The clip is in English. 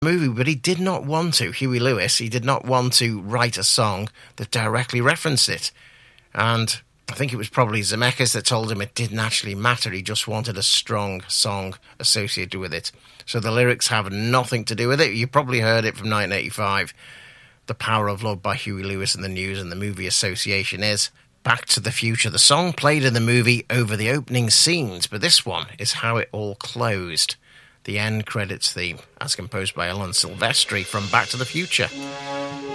movie, but he did not want to. Huey Lewis, he did not want to write a song that directly referenced it. And I think it was probably Zemeckis that told him it didn't actually matter. He just wanted a strong song associated with it. So the lyrics have nothing to do with it. You probably heard it from 1985. The Power of Love by Huey Lewis and the News, and the movie association is Back to the Future. The song played in the movie over the opening scenes, but this one is how it all closed. The end credits theme, as composed by Alan Silvestri from Back to the Future.